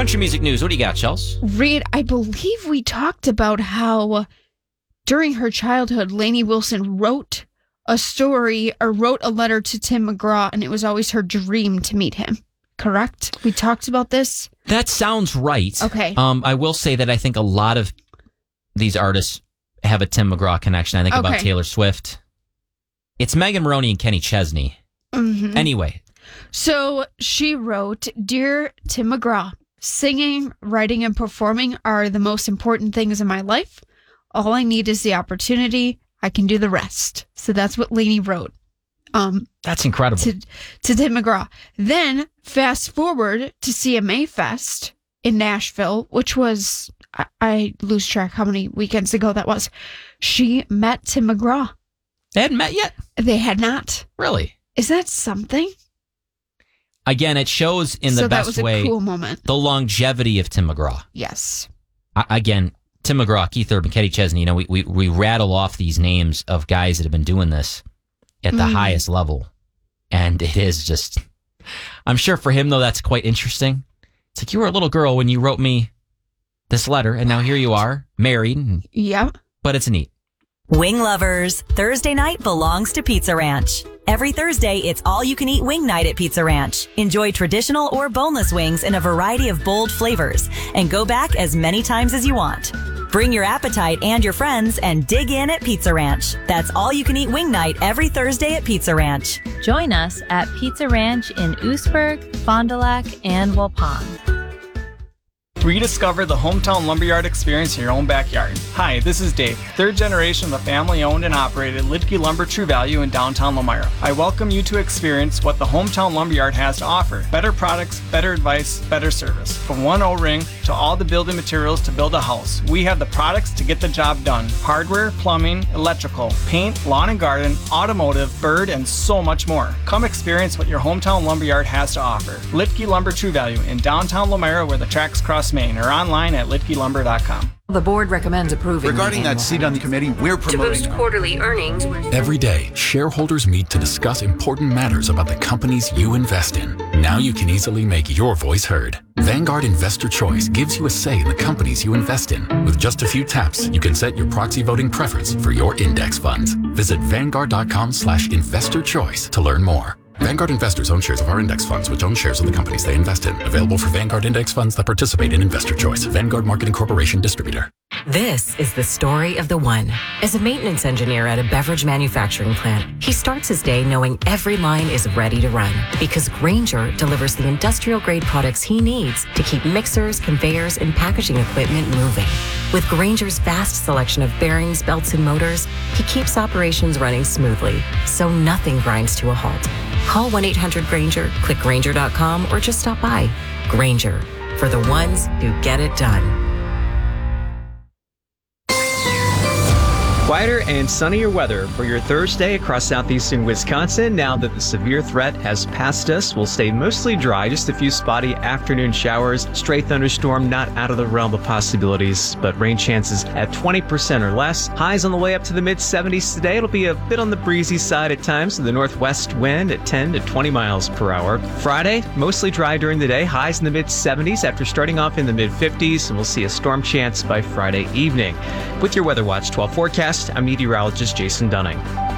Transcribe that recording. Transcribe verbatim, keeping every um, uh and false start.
Country music news. What do you got, Chels? Reed, I believe we talked about how during her childhood, Lainey Wilson wrote a story or wrote a letter to Tim McGraw, and it was always her dream to meet him. Correct? We talked about this? That sounds right. Okay. Um, I will say that I think a lot of these artists have a Tim McGraw connection. I think Okay. about Taylor Swift. It's Megan Maroney and Kenny Chesney. Mm-hmm. Anyway. So she wrote, Dear Tim McGraw, singing, writing, and performing are the most important things in my life. All I need is the opportunity. I can do the rest. So that's what Lainey wrote. Um, That's incredible. To, to Tim McGraw. Then fast forward to C M A Fest in Nashville, which was, I, I lose track how many weekends ago that was. She met Tim McGraw. They hadn't met yet? They had not. Really? Is that something? Again, it shows in the so best that was a way cool moment. the longevity of Tim McGraw. Yes. I, again, Tim McGraw, Keith Urban, Kenny Chesney, you know, we, we, we rattle off these names of guys that have been doing this at the Mm. highest level. And it is just, I'm sure for him, though, that's quite interesting. It's like, you were a little girl when you wrote me this letter, and now here you are, married. And, Yep. but it's neat. Wing lovers, Thursday night belongs to Pizza Ranch. Every Thursday, it's all-you-can-eat wing night at Pizza Ranch. Enjoy traditional or boneless wings in a variety of bold flavors and go back as many times as you want. Bring your appetite and your friends and dig in at Pizza Ranch. That's all-you-can-eat wing night every Thursday at Pizza Ranch. Join us at Pizza Ranch in Oostburg, Fond du Lac, and Waupun. Rediscover the hometown lumberyard experience in your own backyard. Hi, this is Dave, third generation of the family-owned and operated Lidke Lumber True Value in downtown Lomira. I welcome you to experience what the hometown lumberyard has to offer. Better products, better advice, better service. From one O-ring to all the building materials to build a house, we have the products to get the job done. Hardware, plumbing, electrical, paint, lawn and garden, automotive, bird, and so much more. Come experience what your hometown lumberyard has to offer. Lidke Lumber True Value in downtown Lomira where the tracks cross Main, or online at lidke lumber dot com. The board recommends approving. Regarding that seat on the committee, we're promoting. To boost quarterly earnings. Every day, shareholders meet to discuss important matters about the companies you invest in. Now you can easily make your voice heard. Vanguard Investor Choice gives you a say in the companies you invest in. With just a few taps, you can set your proxy voting preference for your index funds. Visit vanguard.com slash investor choice to learn more. Vanguard investors own shares of our index funds, which own shares of the companies they invest in. Available for Vanguard index funds that participate in Investor Choice. Vanguard Marketing Corporation Distributor. This is the story of the one. As a maintenance engineer at a beverage manufacturing plant, he starts his day knowing every line is ready to run because Grainger delivers the industrial-grade products he needs to keep mixers, conveyors, and packaging equipment moving. With Grainger's vast selection of bearings, belts, and motors, he keeps operations running smoothly, so nothing grinds to a halt. Call one eight hundred Grainger, click Grainger dot com, or just stop by. Grainger, for the ones who get it done. Quieter and sunnier weather for your Thursday across southeastern Wisconsin. Now that the severe threat has passed us, we'll stay mostly dry. Just a few spotty afternoon showers. Stray thunderstorm not out of the realm of possibilities, but rain chances at twenty percent or less. Highs on the way up to the mid seventies today. It'll be a bit on the breezy side at times. The northwest wind at ten to twenty miles per hour. Friday, mostly dry during the day. Highs in the mid seventies after starting off in the mid fifties, and we'll see a storm chance by Friday evening. With your Weather Watch twelve forecast, I'm meteorologist Jason Dunning.